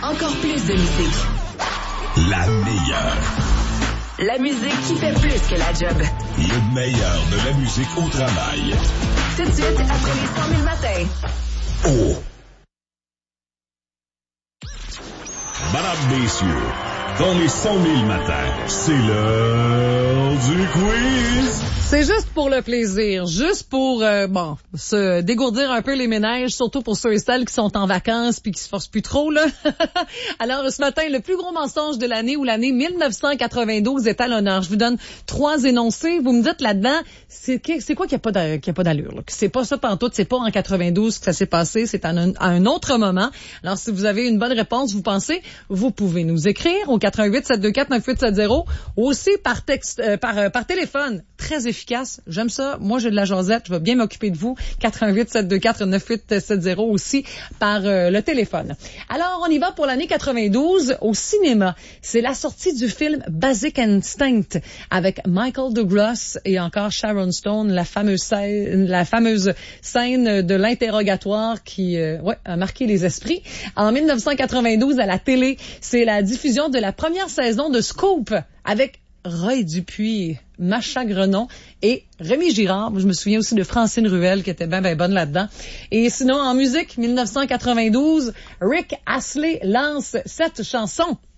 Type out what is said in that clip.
Encore plus de musique. La meilleure. La musique qui fait plus que la job. Le meilleur de la musique au travail. Tout de suite, après les 100 000 matins. Oh! Madame, messieurs, dans les 100 000 matins, c'est l'heure du quiz. C'est juste pour le plaisir, juste pour se dégourdir un peu les ménages, surtout pour ceux et celles qui sont en vacances puis qui se forcent plus trop là. Alors ce matin, le plus gros mensonge de l'année ou l'année 1992 est à l'honneur. Je vous donne 3 énoncés. Vous me dites là-dedans, c'est quoi qui a pas d'allure là? C'est pas ça pantoute, c'est pas en 92 que ça s'est passé, c'est à un autre moment. Alors si vous avez une bonne réponse, vous pensez, vous pouvez nous écrire au 88 724 9870 ou aussi par texte, par téléphone. Très efficace. J'aime ça. Moi, j'ai de la jasette. Je vais bien m'occuper de vous. 88 724 9870 aussi par le téléphone. Alors, on y va pour l'année 92 au cinéma. C'est la sortie du film Basic Instinct avec Michael Douglas et encore Sharon Stone, la fameuse scène de l'interrogatoire qui a marqué les esprits. En 1992, à la télé, c'est la diffusion de la première saison de Scoop avec Roy Dupuis, Macha Grenon et Rémi Girard. Je me souviens aussi de Francine Ruel qui était bien bonne là-dedans. Et sinon, en musique, 1992, Rick Astley lance cette chanson.